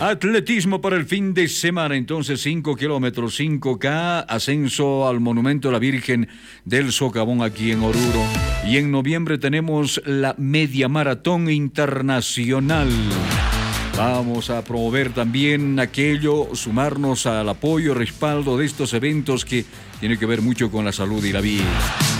Atletismo para el fin de semana, entonces 5 kilómetros, 5K, ascenso al Monumento a la Virgen del Socavón aquí en Oruro. Y en noviembre tenemos la Media Maratón Internacional. Vamos a promover también aquello, sumarnos al apoyo, respaldo de estos eventos que tienen que ver mucho con la salud y la vida.